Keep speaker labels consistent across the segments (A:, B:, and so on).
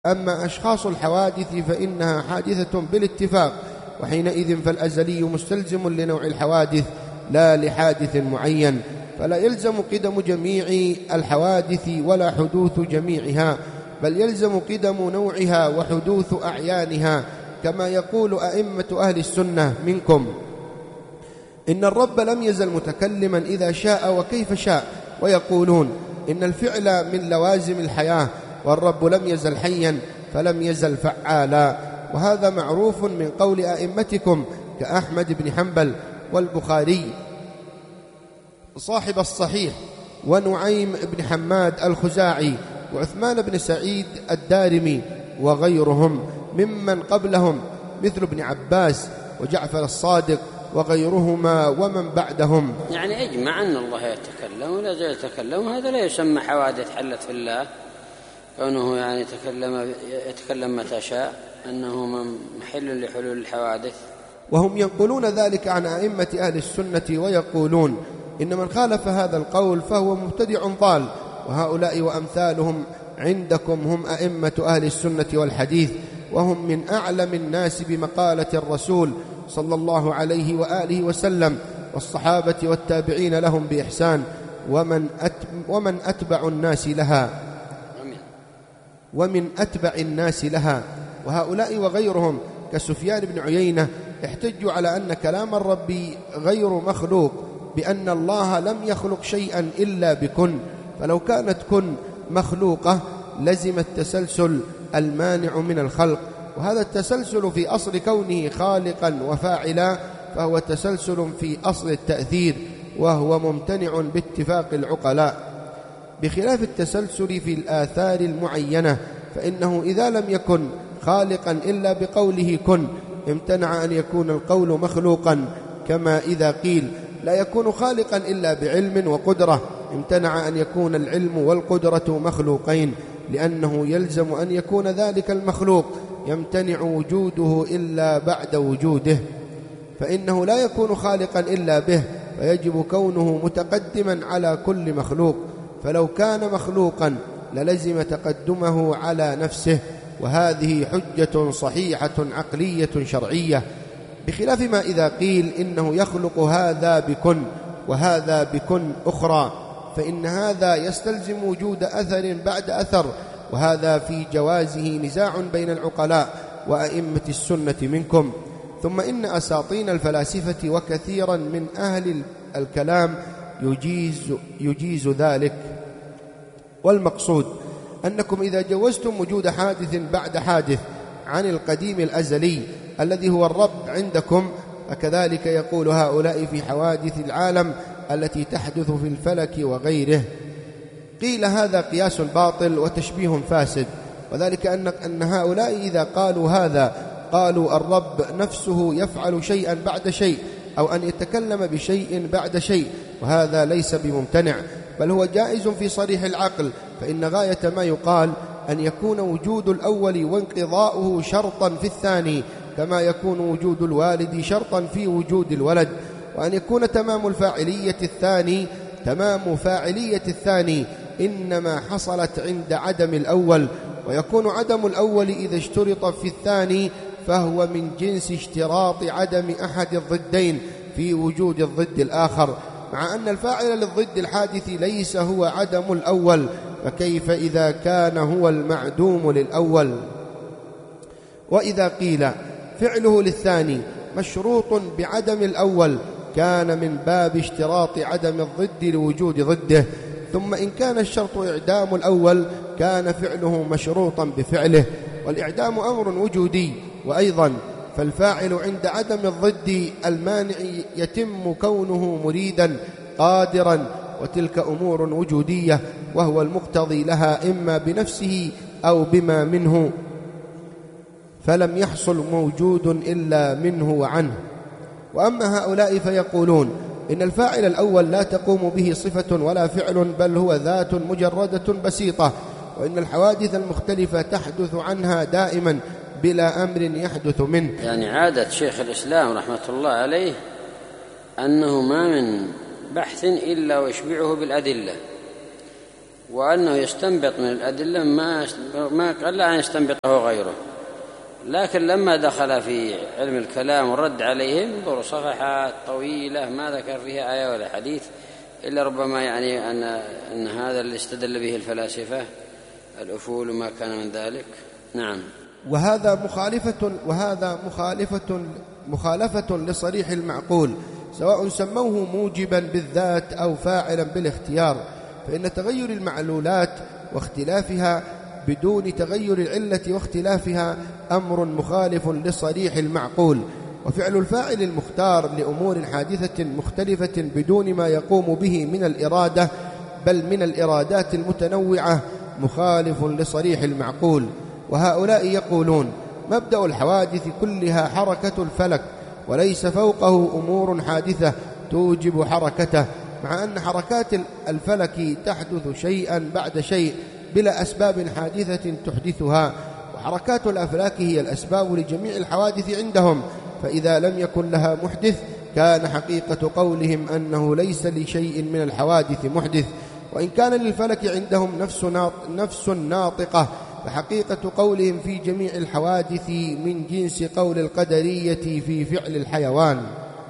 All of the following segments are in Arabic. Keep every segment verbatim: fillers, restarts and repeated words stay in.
A: أما أشخاص الحوادث فإنها حادثة بالاتفاق، وحينئذ فالأزلي مستلزم لنوع الحوادث لا لحادث معين، فلا يلزم قدم جميع الحوادث ولا حدوث جميعها، بل يلزم قدم نوعها وحدوث أعيانها، كما يقول أئمة أهل السنة منكم إن الرب لم يزل متكلما إذا شاء وكيف شاء، ويقولون إن الفعل من لوازم الحياة، والرب لم يزل حيا فلم يزل فعالا. وهذا معروف من قول أئمتكم كأحمد بن حنبل والبخاري صاحب الصحيح، ونعيم بن حماد الخزاعي، وعثمان بن سعيد الدارمي، وغيرهم ممن قبلهم مثل ابن عباس وجعفر الصادق وغيرهما ومن بعدهم.
B: يعني أجمع أن الله يتكلم ولا زال يتكلم، هذا لا يسمى حوادث حلت في الله، كونه يعني يتكلم يتكلم متى شاء، أنه محل لحلول الحوادث.
A: وهم ينقلون ذلك عن أئمة أهل السنة ويقولون إن من خالف هذا القول فهو مبتدع ضال، وهؤلاء وأمثالهم عندكم هم أئمة أهل السنة والحديث، وهم من أعلم الناس بمقالة الرسول صلى الله عليه وآله وسلم، والصحابة والتابعين لهم بإحسان، ومن ومن أتبع الناس لها ومن أتبع الناس لها وهؤلاء وغيرهم كسفيان بن عيينة احتجوا على أن كلام الرب غير مخلوق، بأن الله لم يخلق شيئا إلا بكن، فلو كانت كن مخلوقة لزم التسلسل المانع من الخلق، وهذا التسلسل في أصل كونه خالقا وفاعلا، فهو تسلسل في أصل التأثير، وهو ممتنع باتفاق العقلاء، بخلاف التسلسل في الآثار المعينة، فإنه إذا لم يكن خالقا إلا بقوله كن امتنع أن يكون القول مخلوقا، كما إذا قيل لا يكون خالقا إلا بعلم وقدرة امتنع أن يكون العلم والقدرة مخلوقين، لأنه يلزم أن يكون ذلك المخلوق يمتنع وجوده إلا بعد وجوده، فإنه لا يكون خالقا إلا به، فيجب كونه متقدما على كل مخلوق، فلو كان مخلوقا للزم تقدمه على نفسه، وهذه حجة صحيحة عقلية شرعية، بخلاف ما إذا قيل إنه يخلق هذا بكن وهذا بكن أخرى، فإن هذا يستلزم وجود أثر بعد أثر، وهذا في جوازه نزاع بين العقلاء وأئمة السنة منكم. ثم إن أساطين الفلاسفة وكثيرا من أهل الكلام يجيز, يجيز ذلك، والمقصود أنكم إذا جوزتم وجود حادث بعد حادث عن القديم الأزلي الذي هو الرب عندكم، فكذلك يقول هؤلاء في حوادث العالم التي تحدث في الفلك وغيره. قيل هذا قياس باطل وتشبيه فاسد، وذلك أن, أن هؤلاء إذا قالوا هذا قالوا الرب نفسه يفعل شيئا بعد شيء، أو أن يتكلم بشيء بعد شيء، وهذا ليس بممتنع، بل هو جائز في صريح العقل، فإن غاية ما يقال أن يكون وجود الأول وانقضاؤه شرطا في الثاني، كما يكون وجود الوالد شرطا في وجود الولد، وأن يكون تمام الفاعلية الثاني تمام فاعلية الثاني إنما حصلت عند عدم الأول، ويكون عدم الأول إذا اشترط في الثاني فهو من جنس اشتراط عدم أحد الضدين في وجود الضد الآخر، مع أن الفاعل للضد الحادث ليس هو عدم الأول، فكيف إذا كان هو المعدوم للأول؟ وإذا قيل فعله للثاني مشروط بعدم الأول كان من باب اشتراط عدم الضد لوجود ضده، ثم إن كان الشرط إعدام الأول كان فعله مشروطا بفعله، والإعدام أمر وجودي، وأيضا فالفاعل عند عدم الضد المانع يتم كونه مريدا قادرا، وتلك أمور وجودية، وهو المقتضي لها إما بنفسه أو بما منه، فلم يحصل موجود إلا منه وعنه. وأما هؤلاء فيقولون إن الفاعل الأول لا تقوم به صفة ولا فعل، بل هو ذات مجردة بسيطة، وإن الحوادث المختلفة تحدث عنها دائما بلا أمر يحدث منه.
B: يعني عادة شيخ الإسلام رحمة الله عليه أنه ما من بحث إلا ويشبعه بالأدلة، وأنه يستنبط من الأدلة ما ما قل أن يستنبطه غيره. لكن لما دخل في علم الكلام والرد عليهم انظروا صفحات طويلة ما ذكر فيها آية ولا حديث، إلا ربما يعني أن أن هذا اللي استدل به الفلاسفة الأفول وما كان من ذلك. نعم.
A: وهذا مخالفة وهذا مخالفة مخالفة لصريح المعقول، سواء سموه موجبا بالذات أو فاعلا بالاختيار، فإن تغير المعلولات واختلافها بدون تغير العلة واختلافها أمر مخالف لصريح المعقول، وفعل الفاعل المختار لأمور حادثة مختلفة بدون ما يقوم به من الإرادة بل من الإرادات المتنوعة مخالف لصريح المعقول. وهؤلاء يقولون مبدأ الحوادث كلها حركة الفلك، وليس فوقه أمور حادثة توجب حركته، مع أن حركات الفلك تحدث شيئا بعد شيء بلا أسباب حادثة تحدثها، وحركات الأفلاك هي الأسباب لجميع الحوادث عندهم، فإذا لم يكن لها محدث كان حقيقة قولهم أنه ليس لشيء من الحوادث محدث. وإن كان للفلك عندهم نفس, نفس ناطقة، فحقيقة قولهم في جميع الحوادث من جنس قول القدرية في فعل الحيوان.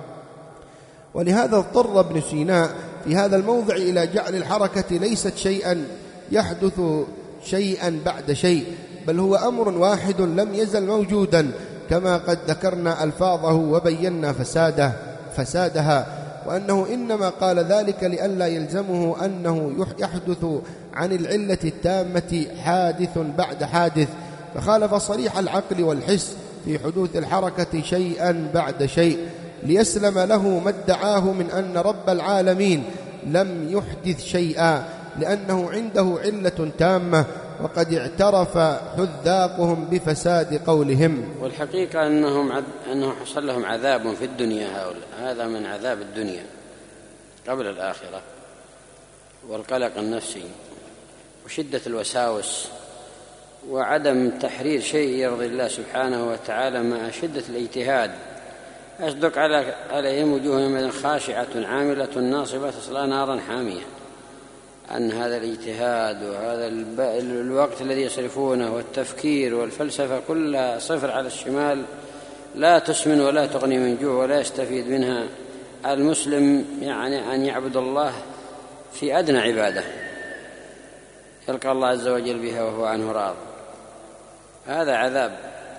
A: ولهذا اضطر ابن سينا في هذا الموضع إلى جعل الحركة ليست شيئا يحدث شيئا بعد شيء، بل هو أمر واحد لم يزل موجودا، كما قد ذكرنا ألفاظه وبينا فساده فسادها، وأنه إنما قال ذلك لئلا يلزمه أنه يحدث عن العلة التامة حادث بعد حادث، فخالف صريح العقل والحس في حدوث الحركة شيئا بعد شيء، ليسلم له ما ادعاه من أن رب العالمين لم يحدث شيئا، لأنه عنده علة تامة، وقد اعترف حذاقهم بفساد قولهم.
B: والحقيقة أنهم عد... أنه حصل لهم عذاب في الدنيا، هؤلاء هذا من عذاب الدنيا قبل الآخرة، والقلق النفسي وشدة الوساوس وعدم تحرير شيء يرضي الله سبحانه وتعالى مع شدة الاجتهاد. أصدق على عليهم وجوههم خاشعة عاملة ناصبة تصلى نارا حامية. أن هذا الاجتهاد وهذا الوقت الذي يصرفونه والتفكير والفلسفة كلها صفر على الشمال، لا تسمن ولا تغني من جوع ولا يستفيد منها المسلم، يعني أن يعبد الله في أدنى عبادة يلقى الله عز وجل بها وهو عنه راض. هذا عذاب،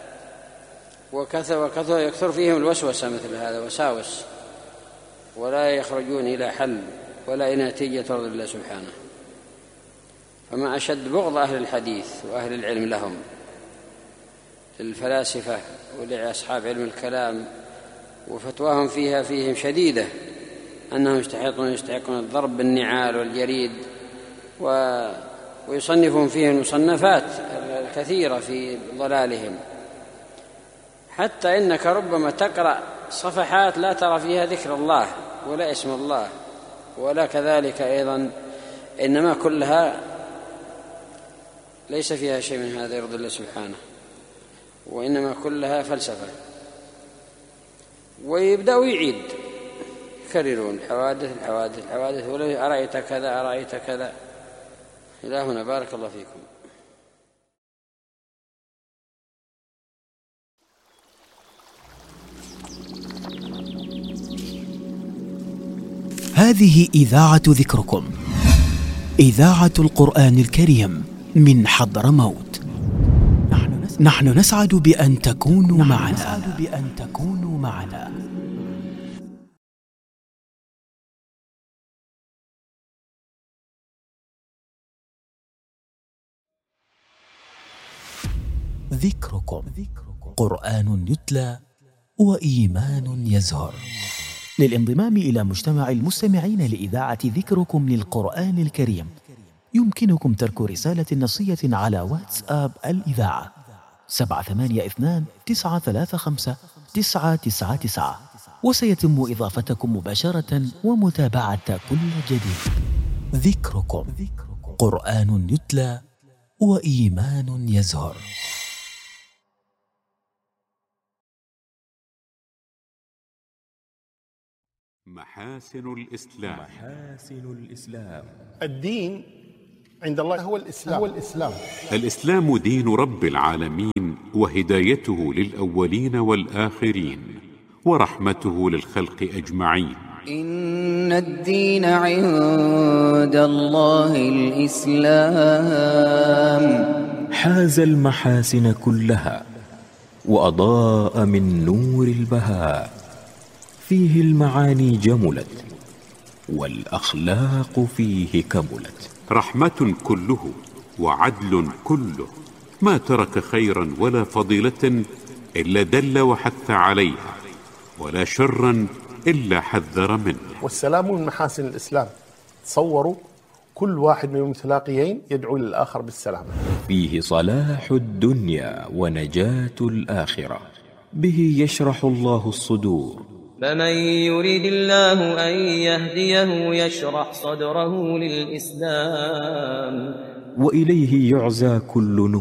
B: وكثر وكثر يكثر فيهم الوسوسة مثل هذا وساوس، ولا يخرجون إلى حل ولا إلى نتيجة ترضي الله سبحانه. فما أشد بغض أهل الحديث وأهل العلم لهم، للفلاسفة ولأصحاب علم الكلام، وفتواهم فيها فيهم شديدة، أنهم يستحقون يستحقون الضرب بالنعال والجريد، ويصنفون فيهم المصنفات الكثيرة في ضلالهم، حتى إنك ربما تقرأ صفحات لا ترى فيها ذكر الله ولا اسم الله ولا كذلك أيضا، إنما كلها ليس فيها شيء من هذا يرضي الله سبحانه، وإنما كلها فلسفة. ويبدأوا يعيد يكررون الحوادث الحوادث الحوادث، ولا أرأيت كذا أرأيت كذا إلى هنا. بارك الله فيكم.
C: هذه إذاعة ذكركم، إذاعة القرآن الكريم من حضرموت. نحن نسعد بأن تكونوا معنا. بأن تكونوا معنا. ذكركم، قرآن يتلى وإيمان يزهر. للانضمام إلى مجتمع المستمعين لإذاعة ذكركم للقرآن الكريم، يمكنكم ترك رسالة نصية على واتساب الإذاعة سبعة ثمانية اثنان تسعة ثلاثة خمسة تسعة تسعة تسعة، وسيتم إضافتكم مباشرة ومتابعة كل جديد. ذكركم، قرآن يتلى وإيمان يزهر.
D: محاسن الإسلام.
E: محاسن الإسلام.
F: الدين
D: عند الله هو الإسلام. هو الإسلام.
E: الإسلام دين رب العالمين وهدايته للأولين والآخرين ورحمته للخلق أجمعين.
F: إن الدين عند الله الإسلام.
C: حاز المحاسن كلها وأضاء من نور البهاء، فيه المعاني جملت والأخلاق فيه كملت.
E: رحمة كله وعدل كله، ما ترك خيرا ولا فضيلة إلا دل وحث عليها، ولا شرا إلا حذر منه.
D: والسلام من محاسن الإسلام. تصوروا كل واحد من المتلاقيين يدعو للآخر بالسلام.
C: فيه صلاح الدنيا ونجاة الآخرة، به يشرح الله الصدور.
G: فمن يريد الله أن يهديه يشرح صدره للإسلام،
C: وإليه يعزى كل نور.